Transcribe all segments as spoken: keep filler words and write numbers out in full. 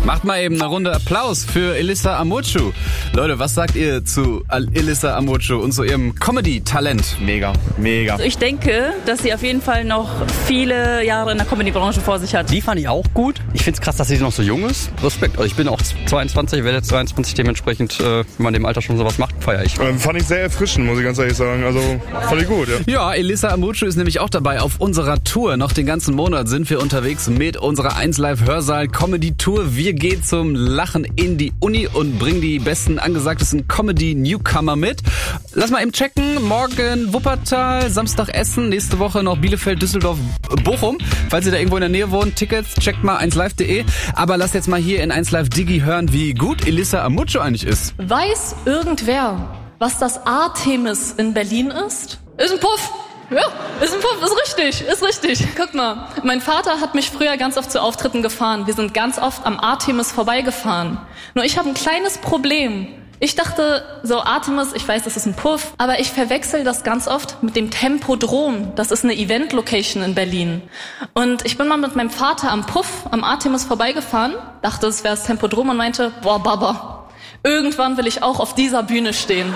Macht mal eben eine Runde Applaus für Elissa Amochu. Leute, was sagt ihr zu Elissa Amochu und zu ihrem Comedy-Talent? Mega, mega. Ich denke, dass sie auf jeden Fall noch viele Jahre in der Comedy-Branche vor sich hat. Die fand ich auch gut. Ich finde es krass, dass sie noch so jung ist. Respekt. Also ich bin auch zweiundzwanzig, werde jetzt zweiundzwanzig. Dementsprechend, äh, wenn man in dem Alter schon sowas macht, feiere ich. Ähm, fand ich sehr erfrischend, muss ich ganz ehrlich sagen. Also fand ich gut, ja. Ja, Elissa Amochu ist nämlich auch dabei. Auf unserer Tour, noch den ganzen Monat sind wir unterwegs mit unserer eins Live Hörsaal Comedy Tour. Wir gehen zum Lachen in die Uni und bringen die besten, angesagtesten Comedy Newcomer mit. Lass mal eben checken. Morgen Wuppertal, Samstag Essen, nächste Woche noch Bielefeld, Düsseldorf, Bochum. Falls ihr da irgendwo in der Nähe wohnt, Tickets, checkt mal eins live punkt de. Aber lasst jetzt mal hier in eins Live Digi hören, wie gut Elissa Amochu eigentlich ist. Weiß irgendwer, was das Artemis in Berlin ist? Ist ein Puff. Ja, ist ein Puff, ist richtig, ist richtig. Guck mal, mein Vater hat mich früher ganz oft zu Auftritten gefahren. Wir sind ganz oft am Artemis vorbeigefahren. Nur ich habe ein kleines Problem. Ich dachte, so Artemis, ich weiß, das ist ein Puff, aber ich verwechsel das ganz oft mit dem Tempodrom. Das ist eine Event-Location in Berlin. Und ich bin mal mit meinem Vater am Puff, am Artemis vorbeigefahren, dachte, es wäre das Tempodrom und meinte, boah, Baba, irgendwann will ich auch auf dieser Bühne stehen.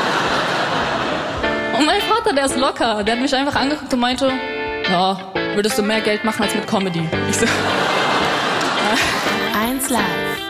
Und mein Vater, der ist locker, der hat mich einfach angeguckt und meinte, ja, würdest du mehr Geld machen als mit Comedy? Ich so, eins Live.